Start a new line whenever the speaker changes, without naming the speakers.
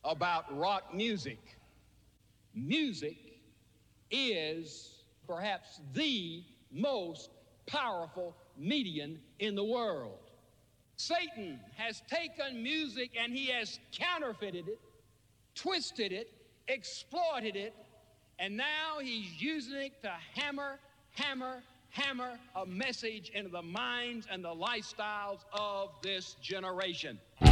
about rock music. Music is perhaps the most powerful medium in the world. Satan has taken music and he has counterfeited it, twisted it, exploited it, and now he's using it to hammer a message into the minds and the lifestyles of this generation.